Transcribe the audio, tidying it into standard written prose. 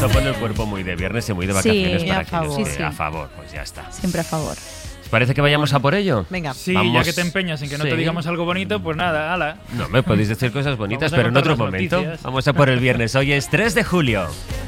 Esto pone el cuerpo muy de viernes y muy de vacaciones Sí, para a quienes favor. esté Sí. a favor. Pues ya está. Siempre a favor. ¿Os parece que vayamos a por ello? Venga. Sí, Vamos. ya que te empeñas en que no Sí. te digamos algo bonito, pues nada, ala. No, me podéis decir cosas bonitas, Vamos a pero en contar otro las momento. noticias. Vamos a por el viernes. Hoy es 3 de julio.